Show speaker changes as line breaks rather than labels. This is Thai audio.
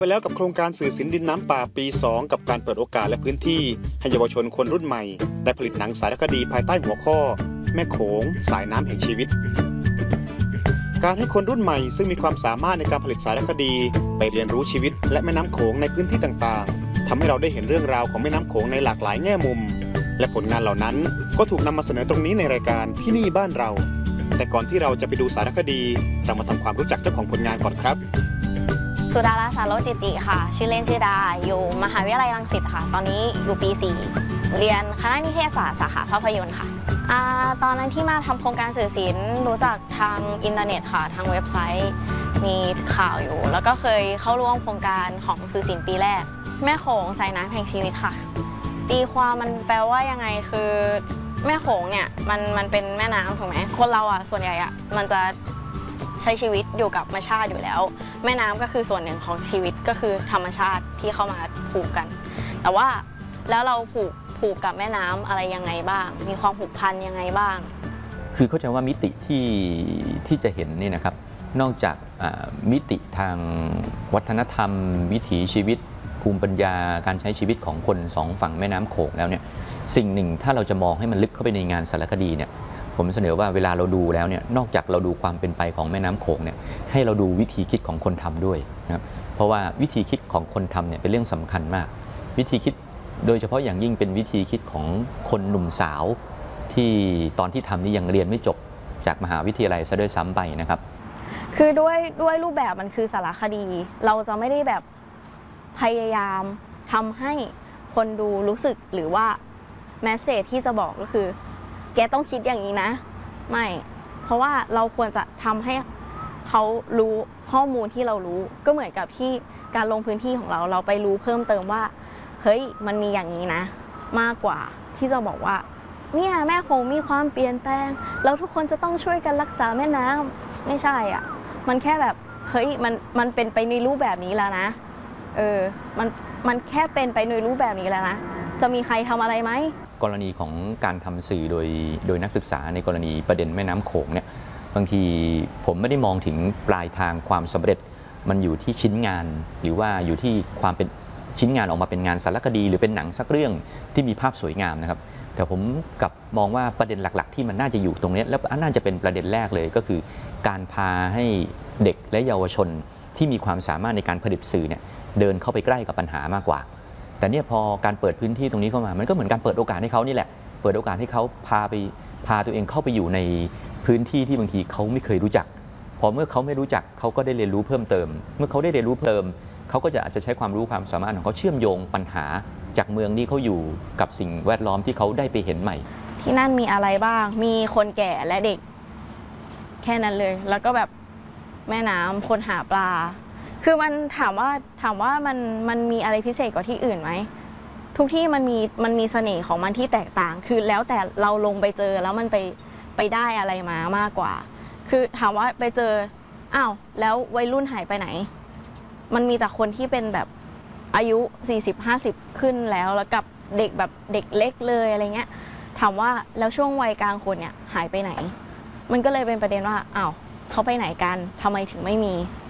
ไปแล้วกับโครงการสื่อศิลป์ดินน้ำป่าปี 2 กับการเปิดโอกาสและพื้นที่ให้เยาวชนคนรุ่นใหม่ได้ผลิตหนังสารคดีภายใต้หัวข้อแม่โขงสายน้ำแห่งชีวิตการให้คนรุ่นใหม่ซึ่งมีความสามารถในการผลิตสารคดีไปเรียนรู้ชีวิตและแม่น้ำโขงในพื้นที่ต่างๆทำให้เราได้เห็นเรื่องราวของแม่น้ำโขงในหลากหลายแง่มุมและผลงานเหล่านั้นก็ถูกนำมาเสนอตรงนี้ในรายการที่นี่บ้านเราแต่ก่อนที่เราจะไปดูสารคดีเรามาทำความรู้จักเจ้าของผลงานก่อนครับ
สุดาราสารโรจน์จิติค่ะชื่อเล่นชื่อดาอยู่มหาวิทยาลัยรังสิตค่ะตอนนี้อยู่ปี 4เรียนคณะนิเทศศาสตร์สาขาภาพยนตร์ค่ะตอนนั้นที่มาทำโครงการสื่อศิลป์รู้จักทางอินเทอร์เน็ตค่ะทางเว็บไซต์มีข่าวอยู่แล้วก็เคยเข้าร่วมโครงการของสื่อศิลป์ปีแรกแม่โขงสายน้ำแห่งชีวิตค่ะตีความมันแปลว่ายังไงคือแม่โขงเนี่ยมันเป็นแม่น้ำถูกไหมคนเราส่วนใหญ่มันจะใช้ชีวิตอยู่กับธรรมชาติอยู่แล้วแม่น้ำก็คือส่วนหนึ่งของชีวิตก็คือธรรมชาติที่เข้ามาผูกกันแต่ว่าแล้วเราผูกกับแม่น้ำอะไรยังไงบ้างมีความผูกพันยังไงบ้าง
คือเข้าใจว่ามิติที่จะเห็นนี่นะครับนอกจากมิติทางวัฒนธรรมวิถีชีวิตภูมิปัญญาการใช้ชีวิตของคนสองฝั่งแม่น้ำโขงแล้วเนี่ยสิ่งหนึ่งถ้าเราจะมองให้มันลึกเข้าไปในงานสารคดีเนี่ยผมเสนอว่าเวลาเราดูแล้วเนี่ยนอกจากเราดูความเป็นไปของแม่น้ำโขงเนี่ยให้เราดูวิธีคิดของคนทำด้วยนะครับเพราะว่าวิธีคิดของคนทำเนี่ยเป็นเรื่องสำคัญมากวิธีคิดโดยเฉพาะอย่างยิ่งเป็นวิธีคิดของคนหนุ่มสาวที่ตอนที่ทำนี่ยังเรียนไม่จบจากมหาวิทยาลัยซะด้วยซ้ำไปนะครับ
คือด้วยรูปแบบมันคือสารคดีเราจะไม่ได้แบบพยายามทำให้คนดูรู้สึกหรือว่าแมสเสจที่จะบอกก็คือแกต้องคิดอย่างนี้นะไม่เพราะว่าเราควรจะทำให้เขารู้ข้อมูลที่เรารู้ก็เหมือนกับที่การลงพื้นที่ของเราไปรู้เพิ่มเติมว่าเฮ้ยมันมีอย่างนี้นะมากกว่าที่จะบอกว่าเนี่ยแม่โขงมีความเปลี่ยนแปลงแล้วทุกคนจะต้องช่วยกันรักษาแม่น้ำไม่ใช่มันแค่แบบเฮ้ยมันเป็นไปในรูปแบบนี้แล้วนะมันแค่เป็นไปในรูปแบบนี้แล้วนะจะมีใครทำอะไรไหม
กรณีของการทำสื่อโดยนักศึกษาในกรณีประเด็นแม่น้ำโขงเนี่ยบางทีผมไม่ได้มองถึงปลายทางความสำเร็จมันอยู่ที่ชิ้นงานหรือว่าอยู่ที่ความเป็นชิ้นงานออกมาเป็นงานสารคดีหรือเป็นหนังสักเรื่องที่มีภาพสวยงามนะครับแต่ผมกลับมองว่าประเด็นหลักๆที่มันน่าจะอยู่ตรงนี้แล้วน่าจะเป็นประเด็นแรกเลยก็คือการพาให้เด็กและเยาวชนที่มีความสามารถในการผลิตสื่อเนี่ยเดินเข้าไปใกล้กับปัญหามากกว่าแต่เนี่ยพอการเปิดพื้นที่ตรงนี้เข้ามามันก็เหมือนการเปิดโอกาสให้เขานี่แหละเปิดโอกาสให้เขาพาตัวเองเข้าไปอยู่ในพื้นที่ที่บางทีเขาไม่เคยรู้จักพอเมื่อเขาไม่รู้จักเขาก็ได้เรียนรู้เพิ่มเติมเมื่อเขาได้เรียนรู้เพิ่มเขาก็จะอาจจะใช้ความรู้ความสามารถของเขาเชื่อมโยงปัญหาจากเมืองที่เขาอยู่กับสิ่งแวดล้อมที่เขาได้ไปเห็นใหม่
ที่นั่นมีอะไรบ้างมีคนแก่และเด็กแค่นั้นเลยแล้วก็แบบแม่น้ำคนหาปลาคือมันถามว่ามันมีอะไรพิเศษกว่าที่อื่นไหมทุกที่มันมีเสน่ห์ของมันที่แตกต่างคือแล้วแต่เราลงไปเจอแล้วมันไปได้อะไรมามากกว่าคือถามว่าไปเจออ้าวแล้ววัยรุ่นหายไปไหนมันมีแต่คนที่เป็นแบบอายุ40-50ขึ้นแล้วกับเด็กแบบเด็กเล็กเลยอะไรเงี้ยถามว่าแล้วช่วงวัยกลางคนเนี่ยหายไปไหนมันก็เลยเป็นประเด็นว่าอ้าวเขาไปไหนกันทำไมถึงไม่มี